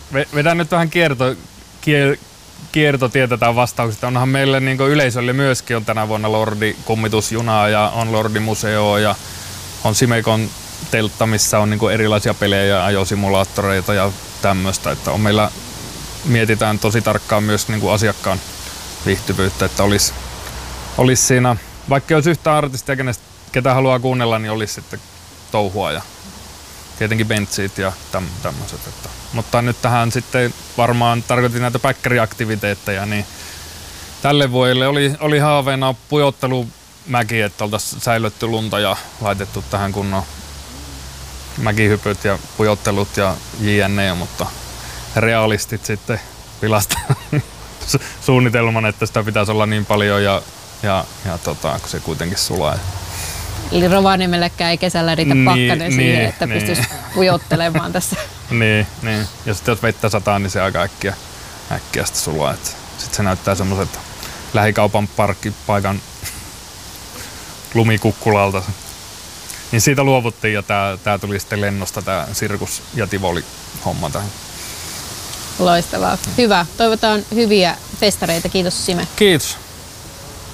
vedän nyt vähän kiertotietä tämän vastauksesta. Onhan meille niin yleisölle myöskin on tänä vuonna Lordi kummitusjunaa ja on Lordi museo ja on Simekon teltta, missä on niin erilaisia pelejä ja ajosimulaattoreita ja tämmöistä. Että on meillä, mietitään tosi tarkkaan myös niin asiakkaan viihtyvyyttä, että olisi siinä, vaikka olisi yhtä artistia, ketä haluaa kuunnella, niin olisi sitten touhua ja tietenkin bentsiit ja tämmöiset. Mutta nyt tähän sitten varmaan tarkoitin näitä päkkäriaktiviteetteja, niin tälle vuodelle oli haaveena pujottelumäki, että oltaisiin säilötty lunta ja laitettu tähän kunnon mäkihypyt ja pujottelut ja jne, mutta realistit sitten pilastaa suunnitelman, että sitä pitäisi olla niin paljon kun se kuitenkin sulaa. Eli Rovaniemelläkään ei kesällä riitä pakkanen siihen, että pystyisi pujottelemaan tässä. Niin. Ja sitten jos vettä sataa, niin se aika äkkiä sitten sulaa. Sitten se näyttää semmoiset lähikaupan parkkipaikan lumikukkulalta. Niin siitä luovuttiin ja tää tuli sitten lennosta tää sirkus- ja tivoli-homma tähän. Loistavaa. Hyvä. Toivotaan hyviä festareita. Kiitos Sime. Kiitos.